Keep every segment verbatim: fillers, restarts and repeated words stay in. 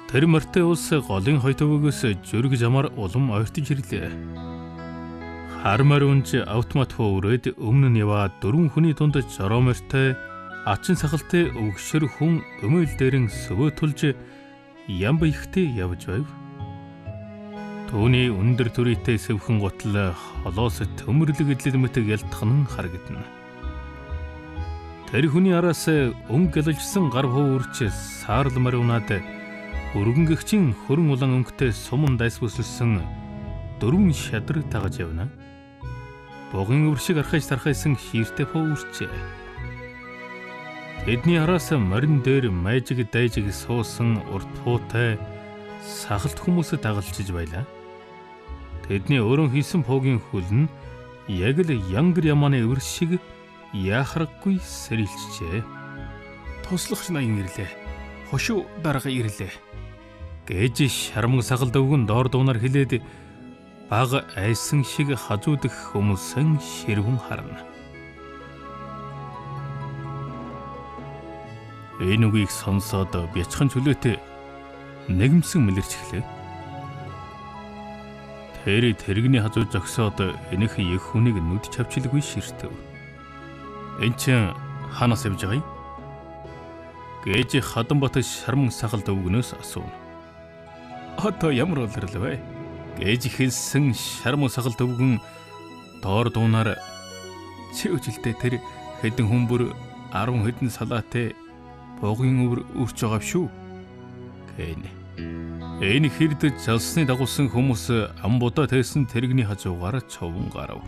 Тэр морьтой улс голын хойтовгоос зүрэг замаар улам ойртож ирлээ. Хар морь унж автомат хөөрөөд өмнө нь яваад дөрвөн хүний дунд жорооморьтой ачин сахалтай өвгшөр хүн өмөл дээрэн сөвөө тулж ямба ихтэй явж байв. Төвний өндөр түрийтэй сэвхэн гутал холоос төмөрлөг эдлэлмэт ялтхан харагдана. Тэр хүний араас өн гэлжсэн гар хөөрч саарламар унаад өргөнгөгчийн хөрөн улаан өнгөтэй суман дайс бүсэлсэн дөрвөн шадар тагаж явна. Богын өвршиг архаж тархайсан шииртэй пөөрчээ. Тэдний араас морин дээр майжиг дайжиг суусан урт пуутай сахалт хүмүүсэд дагалчиж байлаа. Тэдний өөрөө хийсэн пуугийн хөл нь яг л янгар ямааны өвршиг яхраггүй сэрэлжжээ. Туслахч наян ирлээ. Хошуу дарга ирлээ. Гэж шармаг сахалт өвгөн доор дуунаар хилээд баг айсан шиг хажуудах хүмүүсэн ширвэн харна. Энэ үгийг сонсоод бяцхан чөлөөтэй нэгмсэн мэлэрч эхлэв. Тэр тэрэгний хажуу зогсоод энэх их хүнийг нүд чавчилгүй ширтэв. Энд чинь хаанаас явж байгаа юм? Гэж Хаданбат шарман сахалт өвгнөөс асуув. Одоо ямар улирал вэ? Гэж хэлсэн шарман сахалт өвгөн доор дуунаар чи үжилдээ тэр хэдэн хүмбэр арван хэдэн салаатай богын өвөр үрч байгаа шүү. Гэнэ. Энэ хэрд залсны дагуулсан хүмүүс амбудаа тайсан тэрэгний хажуугаар човон гарав.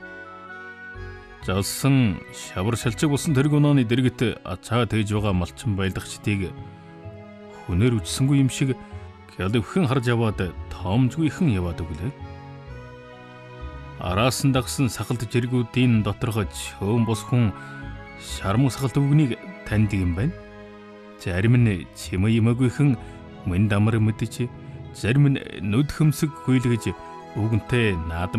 Залсан шавар шалчиг болсон тэрэг унааны дэргэт ацаа тээж байгаа малчин байлгачдыг хүнээр үжсэнгүй юм шиг гэлвхэн харж аваад тоомжгүйхэн яваад өглөө. Араас нь дагсан сахалт жиргүүдийн доторгож хөөм бус хүн шарман сахалт өвгнийг таньдаг юм байна. Зарим нь чимээ юмагүйхэн мэн дамар мэдэж, зарим нь нүд хөмсөг хүйлгэж өвгөнтэй наадам